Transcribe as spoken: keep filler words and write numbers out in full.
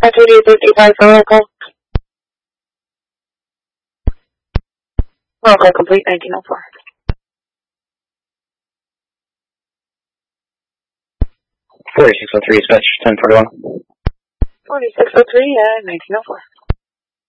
Activity fifty-five for roll call. Roll call complete, nineteen oh four. forty-six oh three, dispatch ten forty-one. forty-six oh three, uh, nineteen oh four.